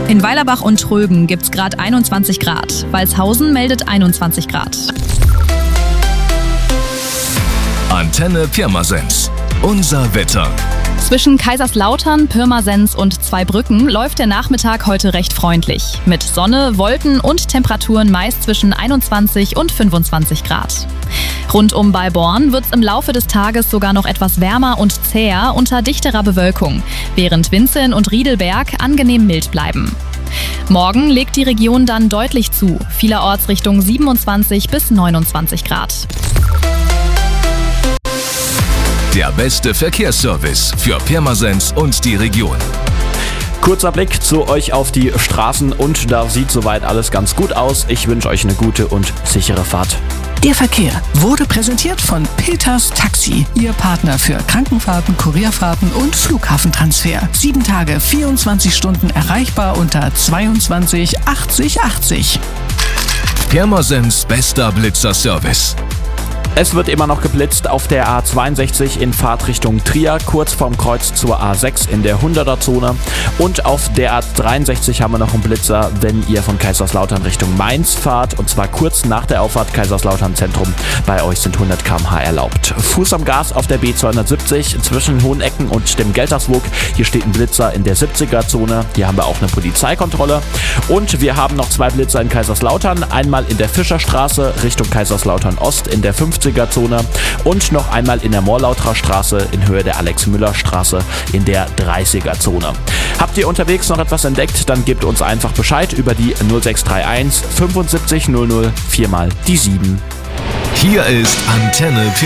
In Weilerbach und Trögen gibt's gerade 21 Grad. Walshausen meldet 21 Grad. Antenne Pirmasens. Unser Wetter. Zwischen Kaiserslautern, Pirmasens und Zweibrücken läuft der Nachmittag heute recht freundlich. Mit Sonne, Wolken und Temperaturen meist zwischen 21 und 25 Grad. Rundum bei Born wird's im Laufe des Tages sogar noch etwas wärmer und zäher unter dichterer Bewölkung, während Winzeln und Riedelberg angenehm mild bleiben. Morgen legt die Region dann deutlich zu, vielerorts Richtung 27 bis 29 Grad. Der beste Verkehrsservice für Pirmasens und die Region. Kurzer Blick zu euch auf die Straßen und da sieht soweit alles ganz gut aus. Ich wünsche euch eine gute und sichere Fahrt. Der Verkehr wurde präsentiert von Peters Taxi, Ihr Partner für Krankenfahrten, Kurierfahrten und Flughafentransfer. 7 Tage, 24 Stunden erreichbar unter 22 80 80. Pirmasens bester Blitzer-Service. Es wird immer noch geblitzt auf der A62 in Fahrtrichtung Trier, kurz vorm Kreuz zur A6 in der 100er-Zone. Und auf der A63 haben wir noch einen Blitzer, wenn ihr von Kaiserslautern Richtung Mainz fahrt. Und zwar kurz nach der Auffahrt Kaiserslautern Zentrum. Bei euch sind 100 km/h erlaubt. Fuß am Gas auf der B270 zwischen Hohenecken und dem Gelterswoog. Hier steht ein Blitzer in der 70er-Zone. Hier haben wir auch eine Polizeikontrolle. Und wir haben noch 2 Blitzer in Kaiserslautern. Einmal in der Fischerstraße Richtung Kaiserslautern Ost in der 50er-Zone und noch einmal in der Morlauterer Straße in Höhe der Alex-Müller-Straße in der 30er-Zone. Habt ihr unterwegs noch etwas entdeckt, dann gebt uns einfach Bescheid über die 0631 75 00 4 mal die 7. Hier ist Antenne Pirmasens.